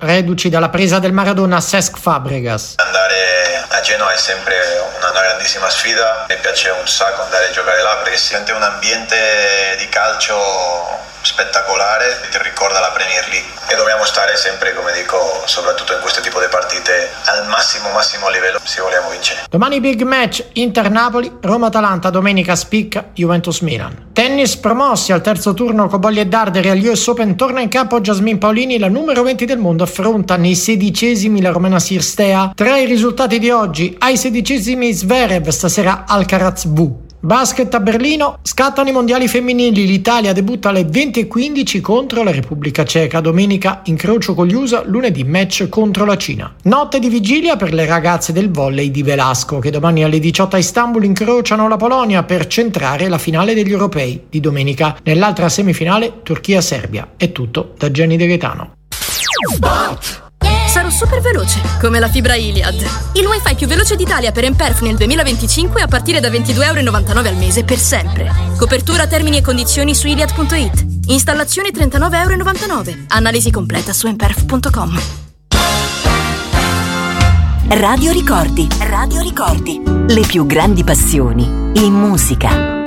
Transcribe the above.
reduci dalla presa del Maradona a Cesc Fabregas. Andare a Genova è sempre una grandissima sfida, mi piace un sacco andare a giocare là perché si sente un ambiente di calcio spettacolare, ti ricorda la Premier League e dobbiamo stare sempre, come dico, soprattutto in questo tipo di partite al massimo livello se vogliamo vincere. Domani big match Inter-Napoli, Roma-Atalanta, domenica spicca Juventus-Milan. Tennis, promossi al terzo turno Cobolli e Darderi agli US Open, torna in campo Jasmine Paolini, la numero 20 del mondo, affronta nei 16esimi la romena Cirstea. Tra i risultati di oggi, ai 16esimi Zverev, stasera Alcaraz V. Basket a Berlino, scattano i mondiali femminili, l'Italia debutta alle 20:15 contro la Repubblica Ceca, domenica incrocio con gli USA, lunedì match contro la Cina. Notte di vigilia per le ragazze del volley di Velasco che domani alle 18 a Istanbul incrociano la Polonia per centrare la finale degli europei di domenica. Nell'altra semifinale Turchia-Serbia. È tutto da Jenny De Gaetano. Sarò super veloce, come la fibra Iliad. Il wifi più veloce d'Italia per Emperf nel 2025 a partire da €22,99 al mese per sempre. Copertura, termini e condizioni su iliad.it. Installazione €39,99. Analisi completa su emperf.com. Radio Ricordi. Radio Ricordi. Le più grandi passioni in musica.